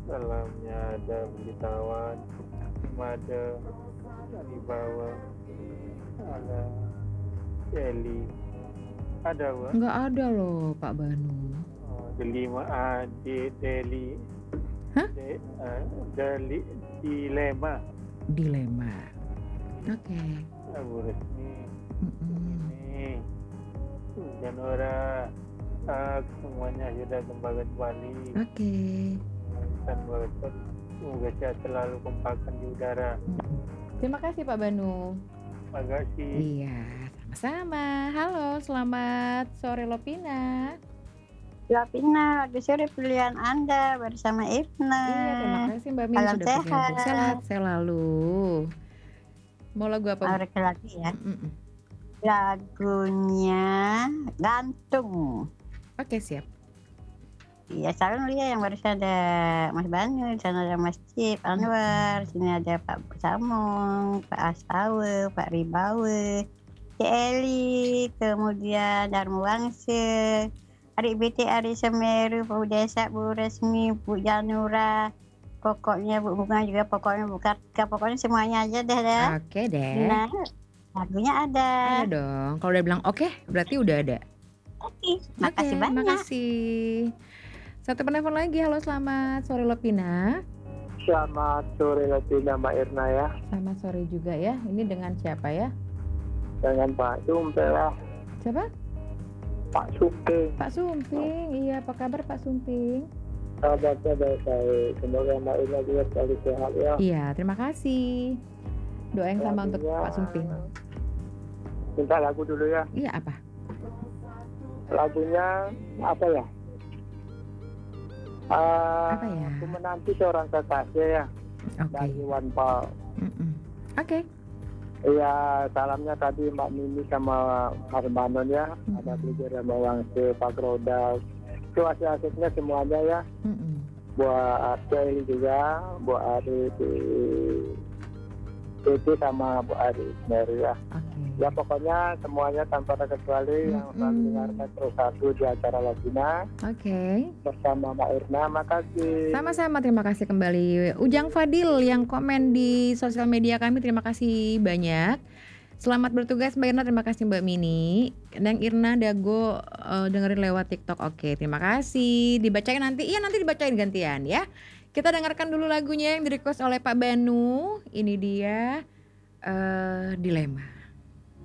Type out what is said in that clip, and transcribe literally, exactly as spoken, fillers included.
dalamnya ada beritahuan, ada di bawah ada Deli, ada Pak. Nggak ada loh Pak Banu. Oh, delima ah, di Deli, Hah? de, uh, deli, dilema. Dilema. Oke. Abu resmi Mm-mm. ini Janora, ah, semuanya sudah kembali kembali. Oke. Dan berikut semoga sehat selalu, kompakan di udara. Mm-mm. Terima kasih Pak Banu. Terima kasih. Iya, sama-sama. Halo, selamat sore Lopina. Lopina, lagi sore pilihan Anda bersama Irna. Iya, terima kasih Mbak Min Salam sudah bergabung. sehat. Sehat selalu. Mau lagu apa? Mau reka lagi ya. Mm-mm. Lagunya Gantung. Oke, siap. Iya, salam dulu ya, yang barusan ada Mas Banu, di sana ada Mas Cip, Anwar, di sini ada Pak Samong, Pak Astawe, Pak Ribawe, Cik Eli, kemudian Darmu Wangse, Adik B T, Adik Semeru, Bu Desa, Bu Resmi, Bu Janura, pokoknya Bu Bunga juga, pokoknya Bu Kartika, pokoknya semuanya aja deh deh. Oke deh. Nah, lagunya ada. Ada dong. Kalau udah bilang oke, berarti udah ada. Oke, makasih Oke, banyak. makasih. Satu penelpon lagi. Halo, selamat sore Lopina. Selamat sore Latina Mbak Irna ya. Selamat sore juga ya. Ini dengan siapa ya? Dengan Pak Sumpe lah. Siapa? Pak Sumpe. Pak Sumping. Iya, apa kabar Pak Sumping? Kabarnya baik-baik. Semoga Mbak Irna juga selalu sehat ya. Iya, terima kasih. Doa yang sama untuk Lagunya- Pak Sumping. Minta lagu dulu ya. Iya, apa? Lagunya apa ya? Ah, Apa ya? Aku menanti seorang kekasih ya. Oke. Dari Iwan Paul. Mm-mm. Oke. Iya, salamnya tadi Mbak Mimi sama Mas Banon ya. Mm-mm. Ada Belijar sama Wangse, Pak Roda. Itu asik-asiknya semuanya ya. Mm-mm. Buat Kelly juga, buat Ari di Titi sama Bu Ari Mary ya. Oke. Ya pokoknya semuanya tanpa terkecuali yang Mm-mm. selalu dengarkan terus satu di acara Latina Oke. bersama Mbak Irna. Makasih. Sama-sama, terima kasih kembali. Ujang Fadil yang komen di sosial media kami, terima kasih banyak. Selamat bertugas Mbak Irna, terima kasih Mbak Mini. Dan Irna Dago eh, dengerin lewat TikTok. Oke, terima kasih. Dibacain nanti, iya nanti dibacain gantian ya. Kita dengarkan dulu lagunya yang di request oleh Pak Banu. Ini dia eh, Dilema.